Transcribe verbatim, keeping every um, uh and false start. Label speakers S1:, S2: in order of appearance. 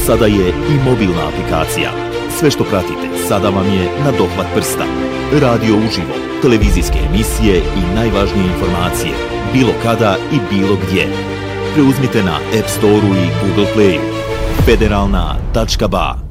S1: sada je i mobilna aplikacija. Sve što pratite sada vam je na dohvat prsta. Radio uživo, televizijske emisije i najvažnije informacije, bilo kada i bilo gdje. Preuzmite na App Store-u i Google Play. Federalna tačka ba